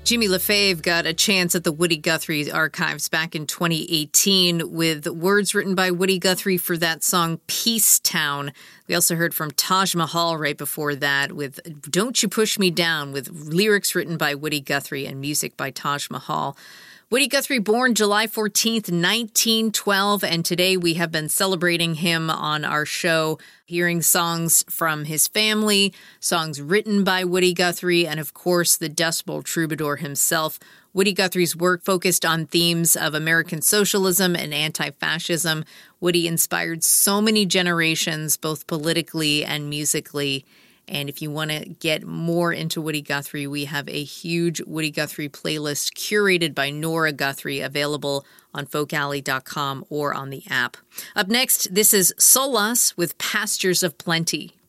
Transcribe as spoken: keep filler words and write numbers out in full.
Jimmy LaFave got a chance at the Woody Guthrie archives back in twenty eighteen with words written by Woody Guthrie for that song Peace Town. We also heard from Taj Mahal right before that with Don't You Push Me Down, with lyrics written by Woody Guthrie and music by Taj Mahal. Woody Guthrie, born July fourteenth, nineteen twelve, and today we have been celebrating him on our show, hearing songs from his family, songs written by Woody Guthrie, and of course the Dust Bowl troubadour himself. Woody Guthrie's work focused on themes of American socialism and anti-fascism. Woody inspired so many generations, both politically and musically. And if you want to get more into Woody Guthrie, we have a huge Woody Guthrie playlist curated by Nora Guthrie, available on folk alley dot com or on the app. Up next, this is Solas with Pastures of Plenty.